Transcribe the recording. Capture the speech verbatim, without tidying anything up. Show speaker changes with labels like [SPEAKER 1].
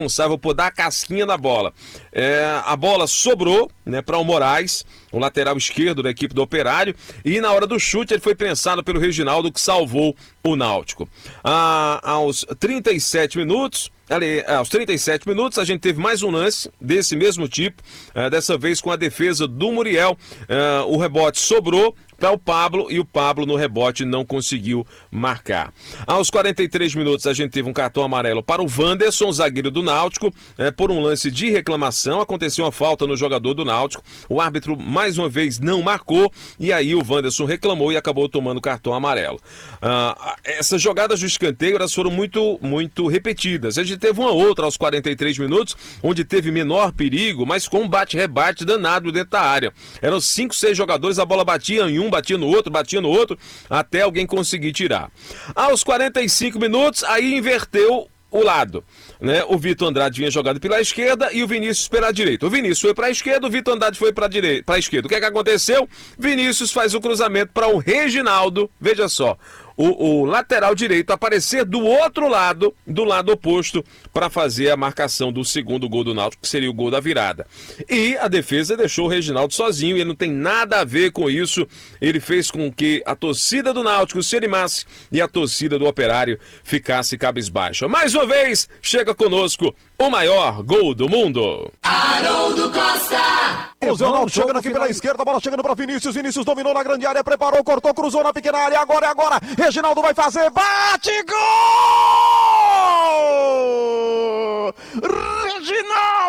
[SPEAKER 1] responsável por dar a casquinha na bola. É, a bola sobrou, né, para o Moraes, o lateral esquerdo da equipe do Operário, e na hora do chute ele foi prensado pelo Reginaldo, que salvou o Náutico. Ah, aos trinta e sete minutos, ali, aos trinta e sete minutos, a gente teve mais um lance desse mesmo tipo, eh, dessa vez com a defesa do Muriel. Eh, o rebote sobrou para o Pablo e o Pablo no rebote não conseguiu marcar. Aos quarenta e três minutos a gente teve um cartão amarelo para o Wanderson, zagueiro do Náutico, eh, por um lance de reclamação. Aconteceu uma falta no jogador do Náutico, o árbitro mais uma vez não marcou e aí o Wanderson reclamou e acabou tomando cartão amarelo. Ah, essas jogadas do escanteio elas foram muito, muito repetidas. A gente teve uma outra aos quarenta e três minutos, onde teve menor perigo, mas com um bate-rebate danado dentro da área. Eram cinco, seis jogadores, a bola batia em um, batia no outro, batia no outro, até alguém conseguir tirar. Aos quarenta e cinco minutos, aí inverteu o lado, né? O Vitor Andrade vinha jogado pela esquerda e o Vinícius pela direita. O Vinícius foi para a esquerda, o Vitor Andrade foi para a direita, para a esquerda. O que é que aconteceu? Vinícius faz o cruzamento para o Reginaldo, veja só, o, o lateral direito aparecer do outro lado, do lado oposto, para fazer a marcação do segundo gol do Náutico, que seria o gol da virada. E a defesa deixou o Reginaldo sozinho, e ele não tem nada a ver com isso. Ele fez com que a torcida do Náutico se animasse e a torcida do Operário ficasse cabisbaixa. Mais uma vez, chega conosco o maior gol do mundo.
[SPEAKER 2] Haroldo Costa!
[SPEAKER 3] O Ronaldo chegando aqui pela esquerda, a bola chegando para Vinícius, Vinícius dominou na grande área, preparou, cortou, cruzou na pequena área, agora é agora, Reginaldo vai fazer, bate, gol! Reginaldo!